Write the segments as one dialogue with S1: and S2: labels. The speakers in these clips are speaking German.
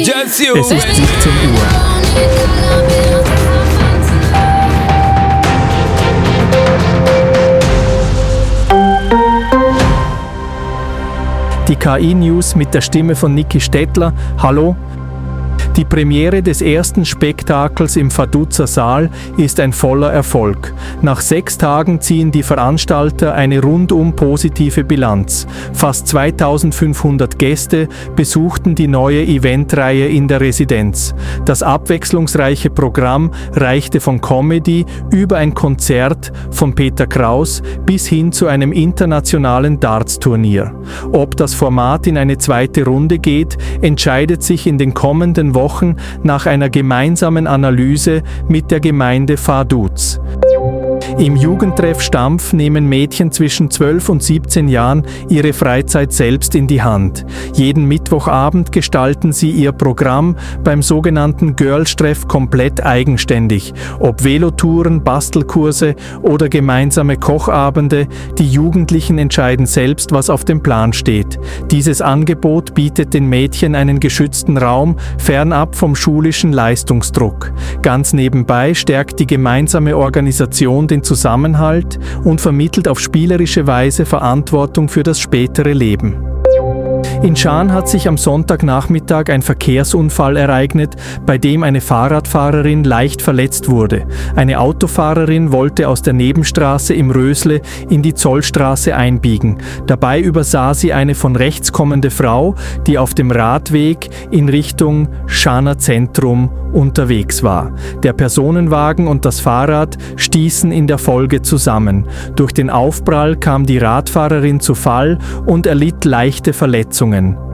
S1: Just you.
S2: Es ist 17 Uhr. Die KI-News mit der Stimme von Niki Stettler. Hallo. Die Premiere des ersten Spektakels im Vaduzer Saal ist ein voller Erfolg. Nach 6 Tagen ziehen die Veranstalter eine rundum positive Bilanz. Fast 2500 Gäste besuchten die neue Eventreihe in der Residenz. Das abwechslungsreiche Programm reichte von Comedy über ein Konzert von Peter Kraus bis hin zu einem internationalen Darts-Turnier. Ob das Format in eine zweite Runde geht, entscheidet sich in den kommenden Wochen nach einer gemeinsamen Analyse mit der Gemeinde Vaduz. Im Jugendtreff Stampf nehmen Mädchen zwischen 12 und 17 Jahren ihre Freizeit selbst in die Hand. Jeden Mittwochabend gestalten sie ihr Programm beim sogenannten Girls-Treff komplett eigenständig. Ob Velotouren, Bastelkurse oder gemeinsame Kochabende, die Jugendlichen entscheiden selbst, was auf dem Plan steht. Dieses Angebot bietet den Mädchen einen geschützten Raum, fernab vom schulischen Leistungsdruck. Ganz nebenbei stärkt die gemeinsame Organisation den Zusammenhalt und vermittelt auf spielerische Weise Verantwortung für das spätere Leben. In Schaan hat sich am Sonntagnachmittag ein Verkehrsunfall ereignet, bei dem eine Fahrradfahrerin leicht verletzt wurde. Eine Autofahrerin wollte aus der Nebenstraße im Rösle in die Zollstraße einbiegen. Dabei übersah sie eine von rechts kommende Frau, die auf dem Radweg in Richtung Schaaner Zentrum unterwegs war. Der Personenwagen und das Fahrrad stießen in der Folge zusammen. Durch den Aufprall kam die Radfahrerin zu Fall und erlitt leichte Verletzungen.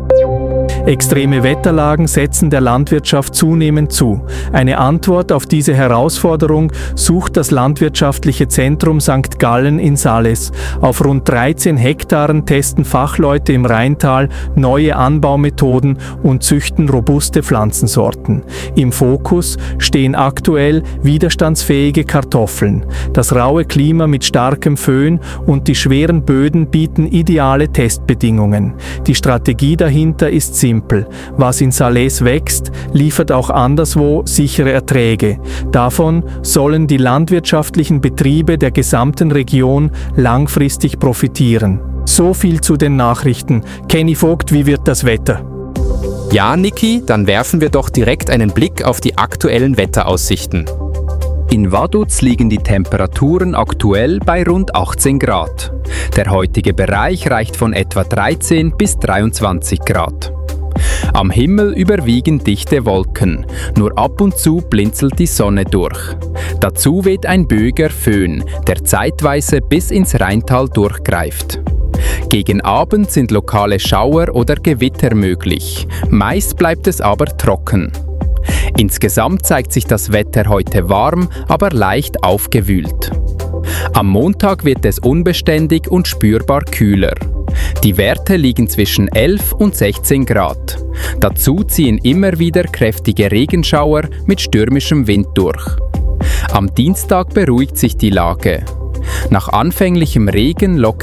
S2: Extreme Wetterlagen setzen der Landwirtschaft zunehmend zu. Eine Antwort auf diese Herausforderung sucht das Landwirtschaftliche Zentrum St. Gallen in Sales. Auf rund 13 Hektaren testen Fachleute im Rheintal neue Anbaumethoden und züchten robuste Pflanzensorten. Im Fokus stehen aktuell widerstandsfähige Kartoffeln. Das raue Klima mit starkem Föhn und die schweren Böden bieten ideale Testbedingungen. Die Strategie dahinter ist simpel. Was in Sales wächst, liefert auch anderswo sichere Erträge. Davon sollen die landwirtschaftlichen Betriebe der gesamten Region langfristig profitieren. So viel zu den Nachrichten. Kenny Vogt, wie wird das Wetter?
S3: Ja, Niki, dann werfen wir doch direkt einen Blick auf die aktuellen Wetteraussichten.
S4: In Vaduz liegen die Temperaturen aktuell bei rund 18 Grad. Der heutige Bereich reicht von etwa 13 bis 23 Grad. Am Himmel überwiegen dichte Wolken, nur ab und zu blinzelt die Sonne durch. Dazu weht ein böiger Föhn, der zeitweise bis ins Rheintal durchgreift. Gegen Abend sind lokale Schauer oder Gewitter möglich, meist bleibt es aber trocken. Insgesamt zeigt sich das Wetter heute warm, aber leicht aufgewühlt. Am Montag wird es unbeständig und spürbar kühler. Die Werte liegen zwischen 11 und 16 Grad. Dazu ziehen immer wieder kräftige Regenschauer mit stürmischem Wind durch. Am Dienstag beruhigt sich die Lage. Nach anfänglichem Regen lockert